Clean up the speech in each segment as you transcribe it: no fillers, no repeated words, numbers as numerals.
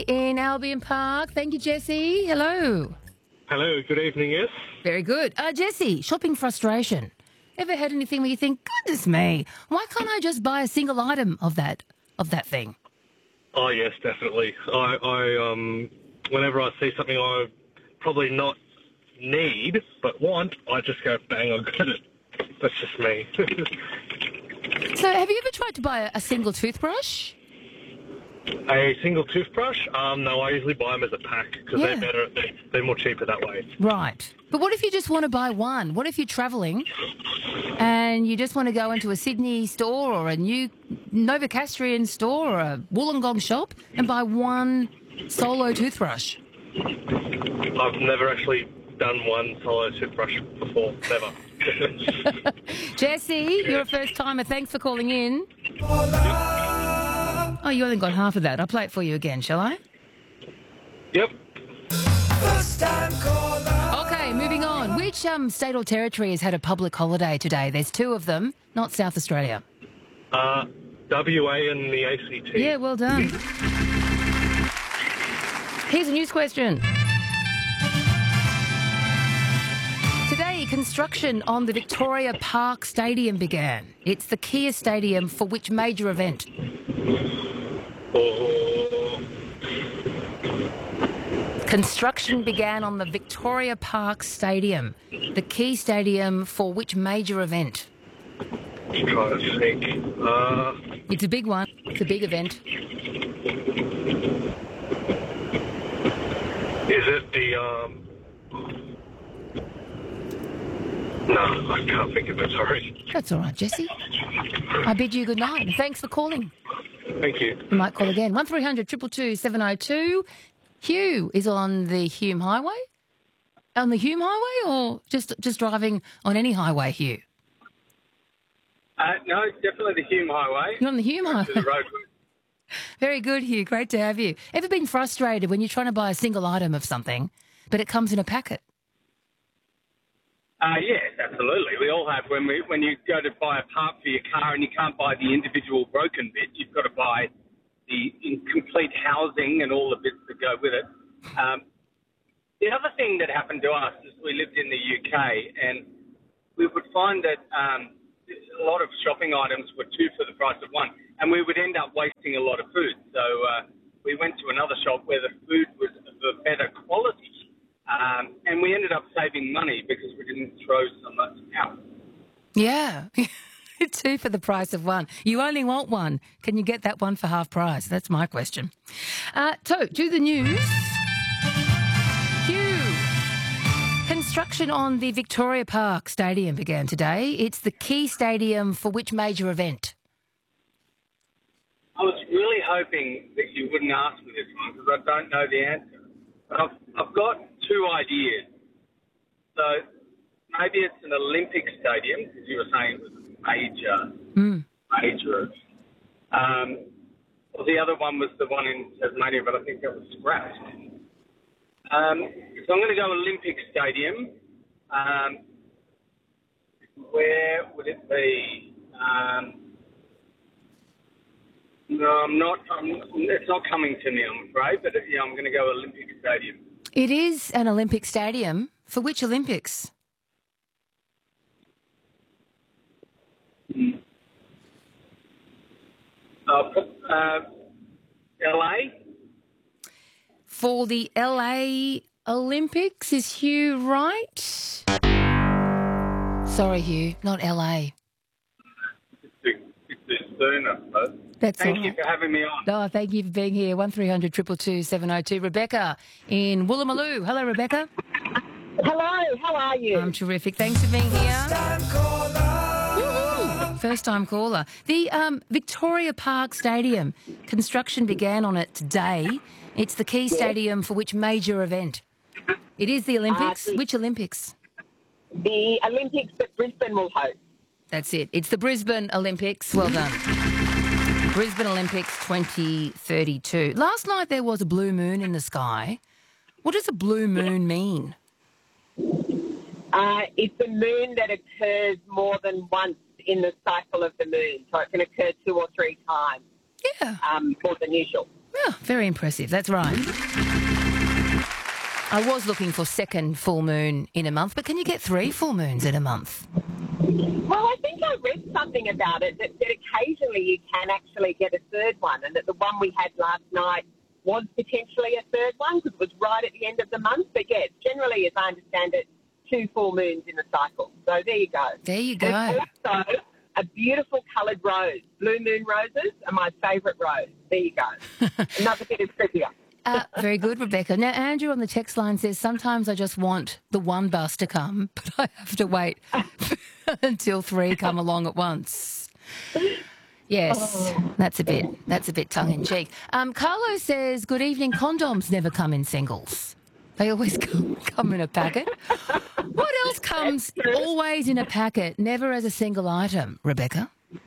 in Albion Park. Thank you, Jesse. Hello. Hello, good evening, yes. Very good. Jesse, shopping frustration. Ever had anything where you think, goodness me, why can't I just buy a single item of that thing? Oh, yes, definitely. Whenever I see something I probably not need but want, I just go, bang, I'll get it. That's just me. So have you ever tried to buy a single toothbrush? A single toothbrush? No, I usually buy them as a pack because Yeah. they're better. They're more cheaper that way. Right. But what if you just want to buy one? What if you're travelling and you just want to go into a Sydney store or a new Novocastrian store or a Wollongong shop and buy one solo toothbrush? I've never actually done one solo toothbrush before. Never. Jesse, you're a first timer. Thanks for calling in. Oh, you only got half of that. I'll play it for you again, shall I? Yep. Okay, moving on. Which state or territory has had a public holiday today? There's two of them, not South Australia. WA and the ACT. Yeah, well done. Here's a news question. Today, construction on the Victoria Park Stadium began. It's the Kia Stadium for which major event? Oh, Construction began on the Victoria Park Stadium, the Key Stadium for which major event? I'm trying to think. It's a big one. It's a big event. Is it the, No, I can't think of it, sorry. That's all right, Jesse. I bid you good night and thanks for calling. Thank you. You might call again. 1300 222 702. Hugh is on the Hume Highway? On the Hume Highway or just driving on any highway, Hugh? No, definitely the Hume Highway. You're on the Hume Highway? To the road. Very good, Hugh. Great to have you. Ever been frustrated when you're trying to buy a single item of something, but it comes in a packet? Yes, absolutely. We all have. When you go to buy a part for your car and you can't buy the individual broken bit, you've got to buy the incomplete housing and all the bits that go with it. The other thing that happened to us is we lived in the UK and we would find that a lot of shopping items were two for the price of one, and we would end up wasting a lot of food. So we went to another shop where the food was of a better quality. And we ended up saving money because we didn't throw so much out. Yeah. Two for the price of one. You only want one. Can you get that one for half price? That's my question. So, to the news. Hugh. Construction on the Victoria Park Stadium began today. It's the Key Stadium for which major event? I was really hoping that you wouldn't ask me this one because I don't know the answer. But I've got two ideas. So maybe it's an Olympic stadium, because you were saying it was major. Well, the other one was the one in Tasmania, but I think that was scrapped. So I'm going to go Olympic Stadium. Where would it be? No, I'm not. It's not coming to me, I'm afraid. But yeah, I'm going to go Olympic Stadium. It is an Olympic stadium. For which Olympics? LA? For the LA Olympics, is Hugh right? Sorry, Hugh, not LA. It's too soon, I suppose. Thank you for having me on. Oh, thank you for being here. 1300 222 702. Rebecca in Woolloomooloo. Hello, Rebecca. Hello, how are you? I'm terrific. Thanks for being here. First time caller. The Victoria Park Stadium, construction began on it today. It's the Key Stadium for which major event? It is the Olympics. Which Olympics? The Olympics that Brisbane will host. That's it. It's the Brisbane Olympics. Well done. Brisbane Olympics 2032. Last night there was a blue moon in the sky. What does a blue moon mean? It's a moon that occurs more than once in the cycle of the moon, so it can occur 2 or 3 times. Yeah. More than usual. Oh, very impressive. That's right. I was looking for second full moon in a month, but can you get 3 full moons in a month? Well, I think I read something about it that occasionally you can actually get a third one, and that the one we had last night was potentially a third one because it was right at the end of the month. But yes, generally, as I understand it, 2 full moons in a cycle. So there you go. There you go. There's also a beautiful coloured rose. Blue moon roses are my favourite rose. There you go. Another bit of trivia. Very good, Rebecca. Now, Andrew on the text line says, sometimes I just want the one bus to come, but I have to wait until 3 come along at once. Yes, that's a bit tongue-in-cheek. Carlo says, good evening, condoms never come in singles. They always come in a packet. What else comes always in a packet, never as a single item, Rebecca?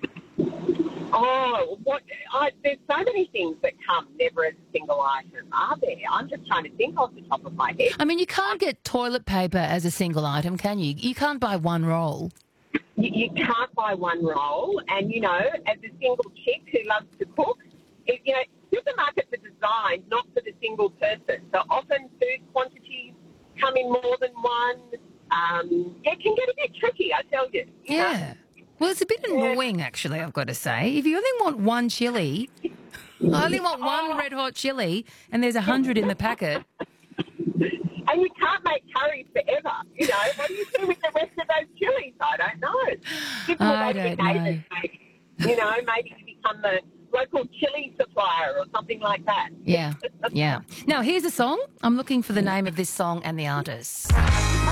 Oh, there's so many things that come never as a single item, are there? I'm just trying to think off the top of my head. I mean, you can't get toilet paper as a single item, can you? You can't buy one roll. You can't buy one roll, and, you know, as a single chick who loves to cook, supermarkets are designed not for the single person. So often food quantities come in more than one. It can get a bit tricky, I tell you. Yeah. Well, it's a bit annoying, actually, I've got to say. If you only want one chilli, I only want one red hot chilli, and there's 100 in the packet. And you can't make curries forever. You know, what do you do with the rest of those chilies? I don't know. I don't know. Maybe you become the local chili supplier or something like that. Yeah. Now, here's a song. I'm looking for the name of this song and the artist.